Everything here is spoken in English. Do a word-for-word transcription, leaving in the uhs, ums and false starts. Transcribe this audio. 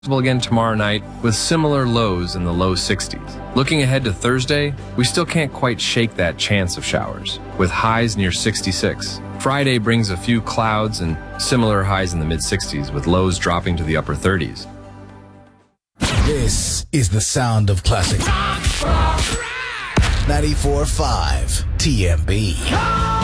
Again tomorrow night with similar lows in the low sixties. Looking ahead to Thursday, we still can't quite shake that chance of showers, with highs near sixty-six. Friday brings a few clouds and similar highs in the mid sixties, with lows dropping to the upper thirties. This is the sound of classic ninety-four point five T M B.